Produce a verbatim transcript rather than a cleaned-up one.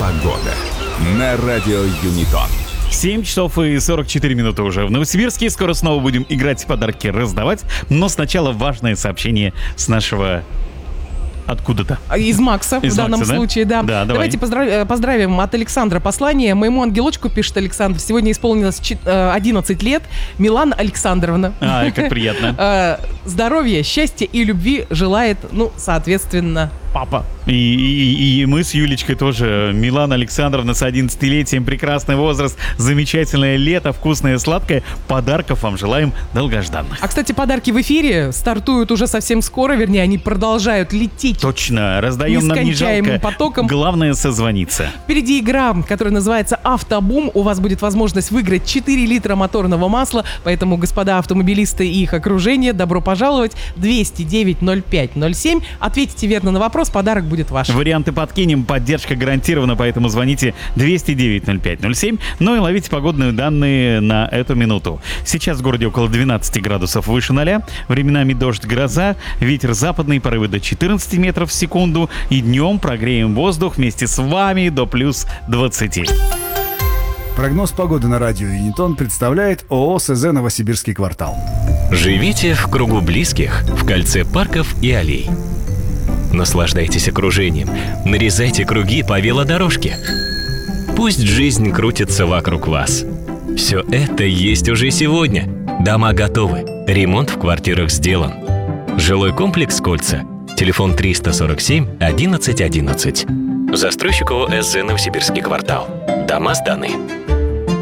Погода на радио Юнитон. семь часов и сорок четыре минуты уже в Новосибирске. Скоро снова будем играть, подарки раздавать. Но сначала важное сообщение с нашего... Откуда-то. Из Макса, Из в данном Макса, да? случае, да. Да, Давайте давай. поздрав... поздравим от Александра послание. Моему ангелочку, пишет Александр, сегодня исполнилось одиннадцать лет. Милана Александровна. А, как приятно. Здоровья, счастья и любви желает, ну, соответственно, папа. И, и, и мы с Юлечкой тоже. Милана Александровна с одиннадцатилетием, прекрасный возраст, замечательное лето, вкусное, сладкое. Подарков вам желаем долгожданных. А, кстати, подарки в эфире стартуют уже совсем скоро, вернее, они продолжают лететь. Точно, раздаем нам не жалко. потоком. Главное созвониться. Впереди игра, которая называется «Автобум». У вас будет возможность выиграть четыре литра моторного масла, поэтому, господа автомобилисты и их окружение, добро пожаловать. двести девять ноль пять ноль семь. Ответите верно на вопрос, подарок будет ваш. Варианты подкинем, поддержка гарантирована, поэтому звоните двести девять ноль пять ноль семь, ну и ловите погодные данные на эту минуту. Сейчас в городе около двенадцать градусов выше ноля, временами дождь, гроза, ветер западный, порывы до четырнадцати метров в секунду, и днем прогреем воздух вместе с вами до плюс двадцати. Прогноз погоды на радио Юнитон представляет ООО СЗ «Новосибирский квартал». Живите в кругу близких, в кольце парков и аллей. Наслаждайтесь окружением, нарезайте круги по велодорожке. Пусть жизнь крутится вокруг вас. Все это есть уже сегодня. Дома готовы, ремонт в квартирах сделан. Жилой комплекс «Кольца». Телефон триста сорок семь одиннадцать одиннадцать. Застройщик ООО СЗ «Новосибирский квартал». Дома сданы.